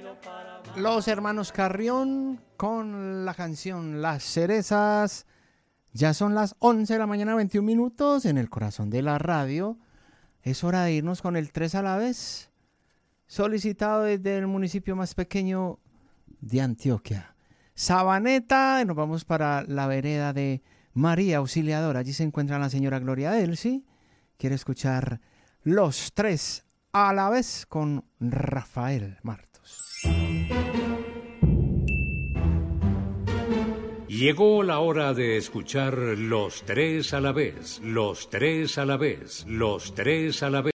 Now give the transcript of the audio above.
Los hermanos Carrión con la canción Las Cerezas. Ya son las 11 de la mañana, 21 minutos en el corazón de la radio. Es hora de irnos con el 3 a la vez, solicitado desde el municipio más pequeño de Antioquia, Sabaneta. Nos vamos para la vereda de María Auxiliadora. Allí se encuentra la señora Gloria Delcy. Quiere escuchar Los 3 a la vez con Rafael Martos. Llegó la hora de escuchar Los 3 a la vez, Los 3 a la vez, Los 3 a la vez.